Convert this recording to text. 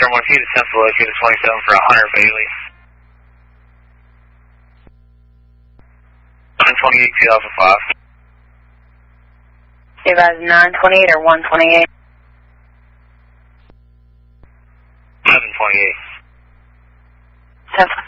Airborne Feed is Central located 27 for 100 Bailey. 928 2005. You guys 928 or 128? 1128. 7